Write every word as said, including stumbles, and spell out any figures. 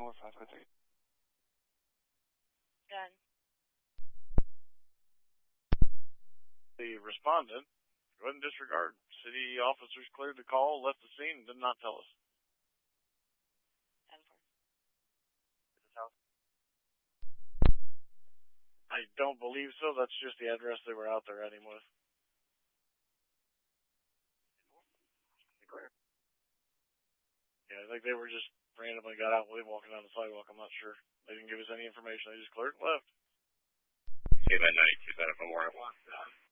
North five five three. Done. The respondent, go ahead and disregard. City officers cleared the call, left the scene, and did not tell us. ten four. Is this house? I don't believe so. That's just the address they were out there heading with. Yeah, I think they were just randomly got out and walking down the sidewalk. I'm not sure. They didn't give us any information. They just cleared and left. Say that ninety-two, that Memorial.